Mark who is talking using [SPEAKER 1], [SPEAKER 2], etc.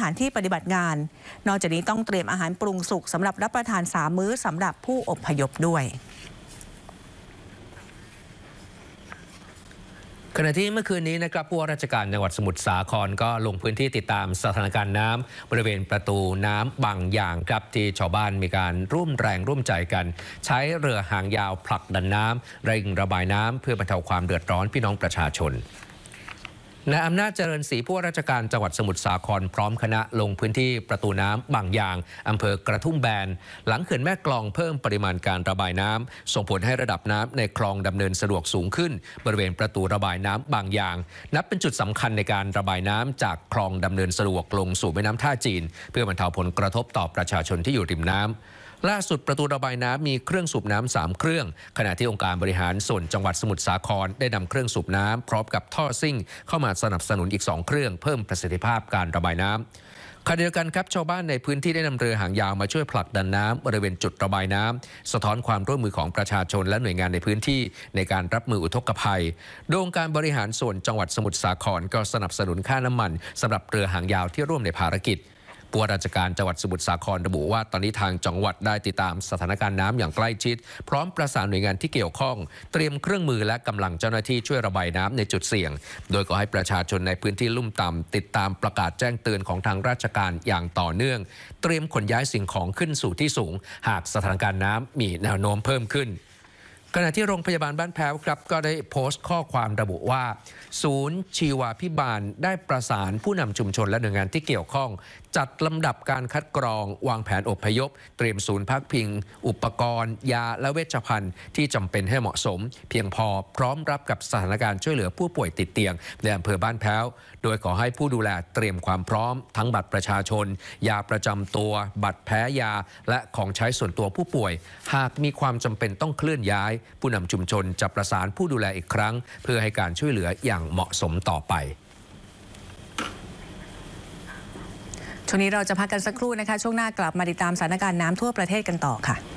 [SPEAKER 1] านที่ปฏิบัติงานนอกจากนี้ต้องเตรียมอาหารปรุงสุกสำหรับรับประทาน3 มื้อสำหรับผู้อพยพด้วย
[SPEAKER 2] ขณะที่เมื่อคืนนี้นะครับผู้ว่าราชการจังหวัดสมุทรสาครก็ลงพื้นที่ติดตามสถานการณ์น้ำบริเวณประตูน้ำบางอย่างครับที่ชาวบ้านมีการร่วมแรงร่วมใจกัน ใช้เรือหางยาวผลักดันน้ำเร่งระบายน้ำเพื่อบรรเทาความเดือดร้อนพี่น้องประชาชนนายอำนาจเจริญศรีผู้ว่าราชการจังหวัดสมุทรสาครพร้อมคณะลงพื้นที่ประตูน้ำบางยางอำเภอกระทุ่มแบนหลังเขื่อนแม่กลองเพิ่มปริมาณการระบายน้ำส่งผลให้ระดับน้ำในคลองดำเนินสะดวกสูงขึ้นบริเวณประตูระบายน้ำบางยางนับเป็นจุดสำคัญในการระบายน้ำจากคลองดำเนินสะดวกลงสู่แม่น้ำท่าจีนเพื่อบรรเทาผลกระทบต่อประชาชนที่อยู่ริมน้ำล่าสุดประตูระบายน้ำมีเครื่องสูบน้ำ3 เครื่องขณะที่องค์การบริหารส่วนจังหวัดสมุทรสาครได้นำเครื่องสูบน้ำพร้อมกับท่อซิ่งเข้ามาสนับสนุนอีก2 เครื่องเพิ่มประสิทธิภาพการระบายน้ำขณะเดียวกันครับชาวบ้านในพื้นที่ได้นำเรือหางยาวมาช่วยผลักดันน้ำบริเวณจุดระบายน้ำสะท้อนความร่วมมือของประชาชนและหน่วยงานในพื้นที่ในการรับมืออุทกภัยโดยองค์การบริหารส่วนจังหวัดสมุทรสาครก็สนับสนุนค่าน้ำมันสำหรับเรือหางยาวที่ร่วมในภารกิจผู้ว่าราชการจังหวัดสมุทรสาครระบุว่าตอนนี้ทางจังหวัดได้ติดตามสถานการณ์น้ำอย่างใกล้ชิดพร้อมประสานหน่วยงานที่เกี่ยวข้องเตรียมเครื่องมือและกำลังเจ้าหน้าที่ช่วยระบายน้ำในจุดเสี่ยงโดยขอให้ประชาชนในพื้นที่ลุ่มต่ำติดตามประกาศแจ้งเตือนของทางราชการอย่างต่อเนื่องเตรียมขนย้ายสิ่งของขึ้นสู่ที่สูงหากสถานการณ์น้ำมีแนวโน้มเพิ่มขึ้นขณะที่โรงพยาบาลบ้านแพ้วครับก็ได้โพสต์ข้อความระบุว่าศูนย์ชีวาภิบาลได้ประสานผู้นำชุมชนและหน่วยงานที่เกี่ยวข้องจัดลำดับการคัดกรองวางแผนอพยพเตรียมศูนย์พักพิงอุปกรณ์ยาและเวชภัณฑ์ที่จำเป็นให้เหมาะสมเพียงพอพร้อมรับกับสถานการณ์ช่วยเหลือผู้ป่วยติดเตียงในอำเภอบ้านแพ้วโดยขอให้ผู้ดูแลเตรียมความพร้อมทั้งบัตรประชาชนยาประจำตัวบัตรแพ้ยาและของใช้ส่วนตัวผู้ป่วยหากมีความจำเป็นต้องเคลื่อนย้ายผู้นำชุมชนจะประสานผู้ดูแลอีกครั้งเพื่อให้การช่วยเหลืออย่างเหมาะสมต่อไป
[SPEAKER 1] ช่วงนี้เราจะพักกันสักครู่นะคะช่วงหน้ากลับมาติดตามสถานการณ์น้ำทั่วประเทศกันต่อค่ะ